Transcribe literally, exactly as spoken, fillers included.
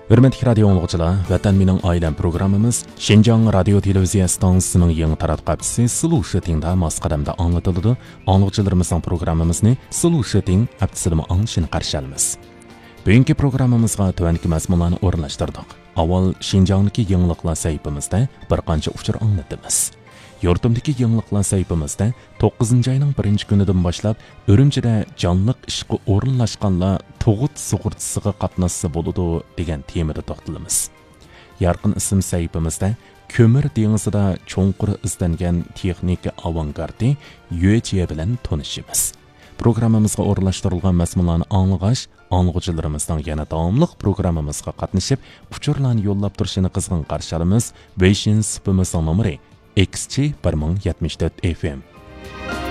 Hürmetli radio anlıqçılar, Vatan Mening Oilam programmamiz Şinjan radio televiziya stansiyasining yangi taratqabchisi Sulu Shitingda masqadamda anlatıldı. Anlıqçılarımızın programmamizni Sulu Shiting haftasida anglashini qarshi olamiz. Bugungi programmamizga tuvanki mazmunlarni o'rinlashtirdik. Avval Şinjandagi yangiliklar sayfimizda bir qancha uchur anglatamiz. Yurtimdagi yangiliklar sayfimizda to'qqizinchi oyning birinchi kunidan boshlab Urumchida jonliq ishga o'rinlashganlar tug'ut sug'urtasiga qatnashsa bo'ladi degan temada to'xtalamiz. Yarqin ism sayfimizda ko'mir dengizida cho'nqur izlangan texnika avangardi Yuechiya bilan tanishamiz. Programmamizga o'rinlashtirilgan mazmunlarni anglag'ach, anglag'uchilarimizning yana davomliq programmamizga qatnashib, uchurlarni yo'llab turishini qizg'in qarshi olamiz. Weixin supimiz nomeri X C bir ming yetmish to'rt F M.